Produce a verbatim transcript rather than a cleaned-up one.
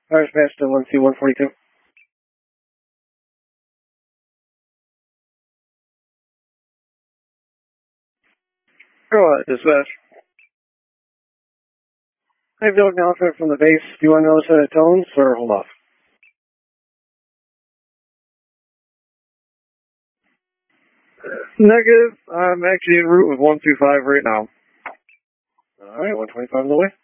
Alright, dispatch to one C one forty-two. Go ahead, dispatch. I have no acknowledgement from the base. Do you want to know the set of tones, or hold off? Negative. I'm actually en route with one two five right now. Alright, one twenty-five on the way.